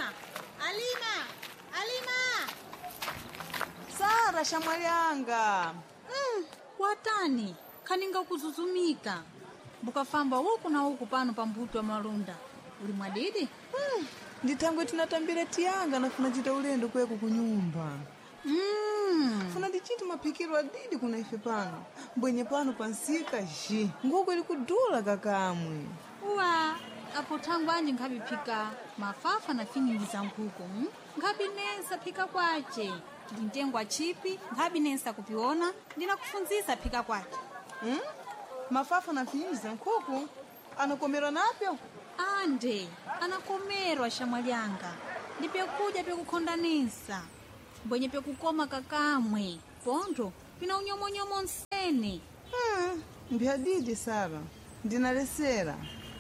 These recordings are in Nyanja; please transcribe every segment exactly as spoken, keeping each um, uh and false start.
Alima, Alima, Alima. Sara shamwalianga. Mm, watani kaninga kuzuzumika bukafamba huku na huku pano pambuto wa malunda uli mwadidi. Mm, nditangwe tinatambira tiyanga na funachita ulendo kweku kunyumba. Mm. Funa ndichiti mapikiro adidi kuna ife pano. Mbwenye pano pansika ji. Nguko ili kudula kakamwe. Uwa, apo tangu anje ngabi pika mafafa na finyingi za mkuku. Mm? Ngabi nensa pika kwache. Ndintengwa chipi, ngabi nensa kupiona, ndina kufunzisa pika kwache. Mm? Mafafa na finyingi za mkuku? Anakomera napyo? Ande, anakomerwa shamwalianga. Ndipe kuja pe kukondanisa. Mbwenye pe kukoma kakamwe. Pondo, pina unyomonyomo nsene. Hmm, mbiadidi Sara. Ndinalesera.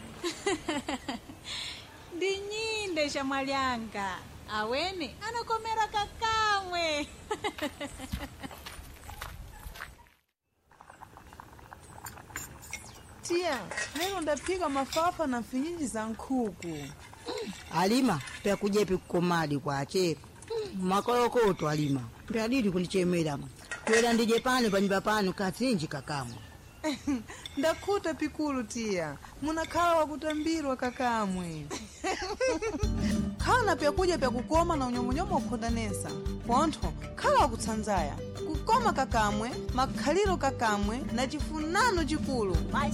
Ndinyinde shamwalianga. Awene, anakomera kakamwe. Tia, leo ndapika mafafa na finyingi za nkuku. Alima, pia kujepi kukomadi kwa che. Makolokoto Alima. Pia didi kunichemera. Kwela ndije pano panyumba pano katsinji kakamwe. Ndakuta pikulu tia. Munakala wa kutambirwa kakamwe. Kana pia kuja pia kukoma na unyomonyomo ukondanesa. Ponto, kala wa kutsanzaya. Kukoma kakamwe, makhaliro kakamwe, na chifunano chikulu.